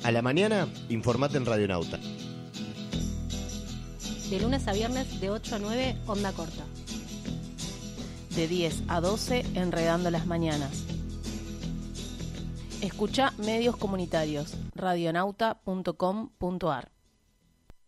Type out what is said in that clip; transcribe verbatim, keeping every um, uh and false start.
A la mañana, informate en Radionauta. De lunes a viernes de ocho a nueve, onda corta. De diez a doce, Enredando las Mañanas. Escucha medios comunitarios, radionauta punto com punto ar.